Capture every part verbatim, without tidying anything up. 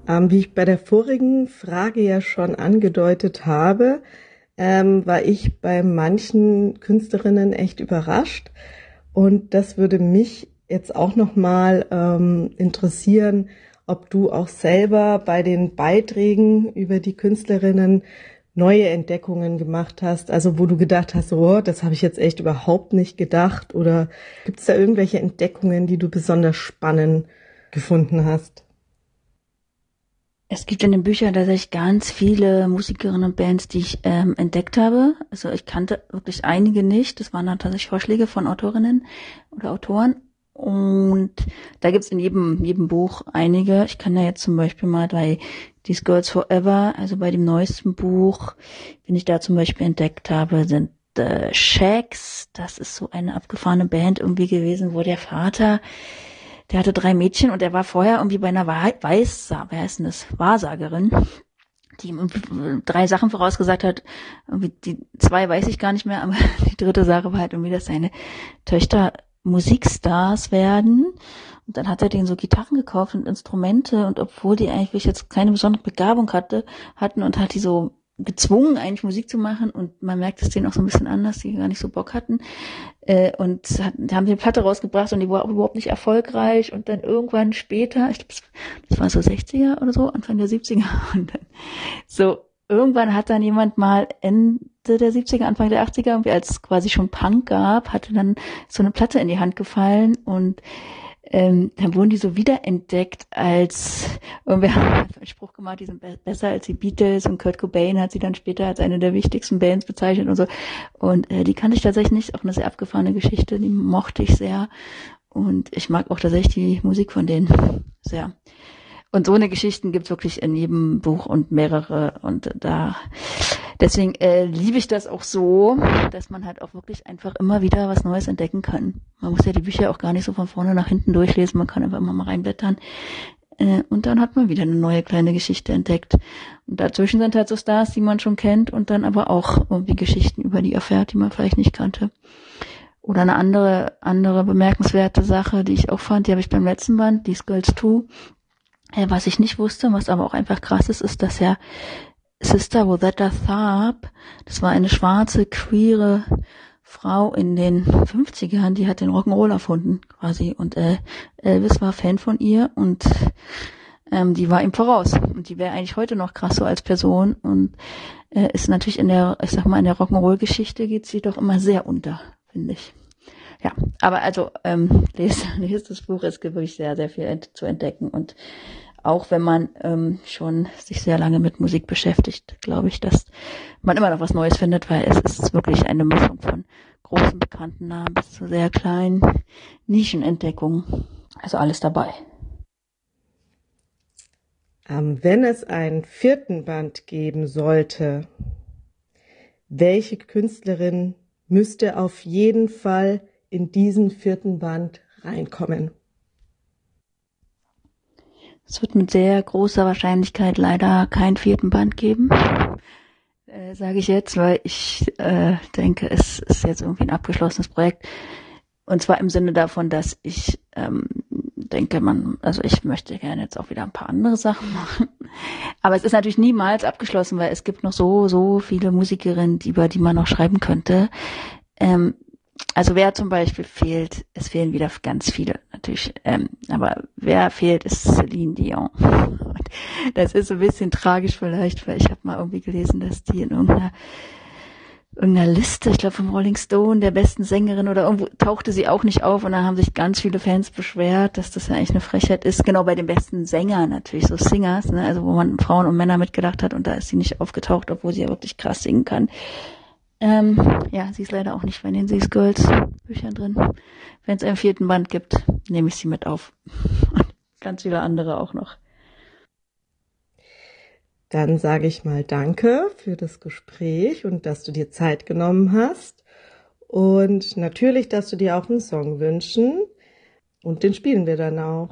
Ähm, wie ich bei der vorigen Frage ja schon angedeutet habe, ähm, war ich bei manchen Künstlerinnen echt überrascht. Und das würde mich jetzt auch nochmal ähm, interessieren, ob du auch selber bei den Beiträgen über die Künstlerinnen neue Entdeckungen gemacht hast, also wo du gedacht hast, oh, das habe ich jetzt echt überhaupt nicht gedacht, oder gibt es da irgendwelche Entdeckungen, die du besonders spannend gefunden hast? Es gibt in den Büchern tatsächlich ganz viele Musikerinnen und Bands, die ich ähm, entdeckt habe. Also ich kannte wirklich einige nicht. Das waren dann tatsächlich Vorschläge von Autorinnen oder Autoren. Und da gibt's in jedem jedem Buch einige. Ich kann ja jetzt zum Beispiel mal bei These Girls Forever, also bei dem neuesten Buch, wenn ich da zum Beispiel entdeckt habe, sind äh, Shags. Das ist so eine abgefahrene Band irgendwie gewesen, wo der Vater, der hatte drei Mädchen und er war vorher irgendwie bei einer Weiß, wer heißt denn das, Wahrsagerin, die ihm drei Sachen vorausgesagt hat. Irgendwie die zwei weiß ich gar nicht mehr, aber die dritte Sache war halt irgendwie, dass seine Töchter Musikstars werden. Und dann hat er denen so Gitarren gekauft und Instrumente, und obwohl die eigentlich jetzt keine besondere Begabung hatte, hatten und hat die so gezwungen, eigentlich Musik zu machen, und man merkt es denen auch so ein bisschen an, dass die gar nicht so Bock hatten. Äh, und hat, haben die eine Platte rausgebracht und die war auch überhaupt nicht erfolgreich, und dann irgendwann später, ich glaube, das war so sechziger oder so, Anfang der siebziger, und dann so, irgendwann hat dann jemand mal Ende der siebziger, Anfang der achtziger, irgendwie als es quasi schon Punk gab, hatte dann so eine Platte in die Hand gefallen, und ähm, dann wurden die so wiederentdeckt als, irgendwer hat einen Spruch gemacht, die sind be- besser als die Beatles, und Kurt Cobain hat sie dann später als eine der wichtigsten Bands bezeichnet und so. Und äh, die kannte ich tatsächlich nicht, auch eine sehr abgefahrene Geschichte, die mochte ich sehr. Und ich mag auch tatsächlich die Musik von denen sehr. Und so eine Geschichten gibt's wirklich in jedem Buch und mehrere, und da deswegen äh, liebe ich das auch so, dass man halt auch wirklich einfach immer wieder was Neues entdecken kann. Man muss ja die Bücher auch gar nicht so von vorne nach hinten durchlesen, man kann einfach immer mal reinblättern, äh, und dann hat man wieder eine neue kleine Geschichte entdeckt. Und dazwischen sind halt so Stars, die man schon kennt, und dann aber auch irgendwie Geschichten, über die erfährt, die man vielleicht nicht kannte. Oder eine andere andere bemerkenswerte Sache, die ich auch fand, die habe ich beim letzten Band, These Girls Too. Was ich nicht wusste, was aber auch einfach krass ist, ist, dass ja Sister Rosetta Tharpe, das war eine schwarze, queere Frau in den fünfzigern, die hat den Rock'n'Roll erfunden quasi, und äh, Elvis war Fan von ihr, und ähm, die war ihm voraus, und die wäre eigentlich heute noch krass so als Person, und äh, ist natürlich in der, ich sag mal, in der Rock'n'Roll-Geschichte geht sie doch immer sehr unter, finde ich. Ja, aber also ähm, lest, lest das Buch, es gibt wirklich sehr, sehr viel ent- zu entdecken, und auch wenn man ähm, schon sich sehr lange mit Musik beschäftigt, glaube ich, dass man immer noch was Neues findet, weil es ist wirklich eine Mischung von großen bekannten Namen bis zu sehr kleinen Nischenentdeckungen. Also alles dabei. Ähm, wenn es einen vierten Band geben sollte, welche Künstlerin müsste auf jeden Fall in diesen vierten Band reinkommen? Es wird mit sehr großer Wahrscheinlichkeit leider keinen vierten Band geben, äh, sage ich jetzt, weil ich äh, denke, es ist jetzt irgendwie ein abgeschlossenes Projekt. Und zwar im Sinne davon, dass ich ähm, denke, man, also ich möchte gerne jetzt auch wieder ein paar andere Sachen machen. Aber es ist natürlich niemals abgeschlossen, weil es gibt noch so, so viele Musikerinnen, über die man noch schreiben könnte. Ähm, Also wer zum Beispiel fehlt, es fehlen wieder ganz viele natürlich, ähm, aber wer fehlt, ist Celine Dion. Und das ist so ein bisschen tragisch vielleicht, weil ich habe mal irgendwie gelesen, dass die in irgendeiner, irgendeiner Liste, ich glaube vom Rolling Stone, der besten Sängerin oder irgendwo, tauchte sie auch nicht auf, und dann haben sich ganz viele Fans beschwert, dass das ja eigentlich eine Frechheit ist. Genau, bei den besten Sängern natürlich, so Singers, ne, also wo man Frauen und Männer mitgedacht hat, und da ist sie nicht aufgetaucht, obwohl sie ja wirklich krass singen kann. Ähm, ja, sie ist leider auch nicht bei den These Girls Büchern drin. Wenn es einen vierten Band gibt, nehme ich sie mit auf. Und ganz viele andere auch noch. Dann sage ich mal Danke für das Gespräch und dass du dir Zeit genommen hast. Und natürlich darfst du dir auch einen Song wünschen. Und den spielen wir dann auch.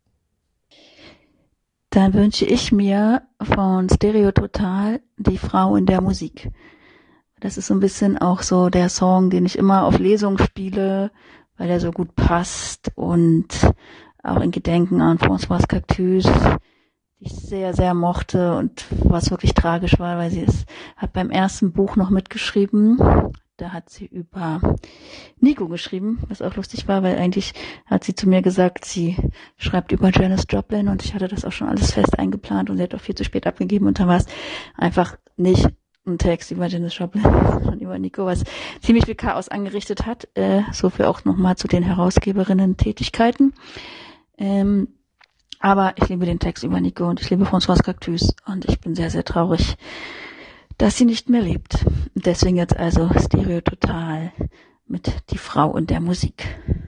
Dann wünsche ich mir von Stereo Total Die Frau in der Musik. Das ist so ein bisschen auch so der Song, den ich immer auf Lesungen spiele, weil der so gut passt, und auch in Gedenken an Françoise Cactus, die ich sehr, sehr mochte und was wirklich tragisch war, weil sie es hat beim ersten Buch noch mitgeschrieben. Da hat sie über Nico geschrieben, was auch lustig war, weil eigentlich hat sie zu mir gesagt, sie schreibt über Janis Joplin und ich hatte das auch schon alles fest eingeplant und sie hat auch viel zu spät abgegeben und dann war es einfach nicht ein Text über Janis Joplin, sondern über Nico, was ziemlich viel Chaos angerichtet hat. Äh, so viel auch nochmal zu den Herausgeberinnen-Tätigkeiten. Ähm, aber ich liebe den Text über Nico und ich liebe Françoise Cactus und ich bin sehr, sehr traurig, dass sie nicht mehr lebt. Deswegen jetzt also Stereo Total mit Die Frau und der Musik.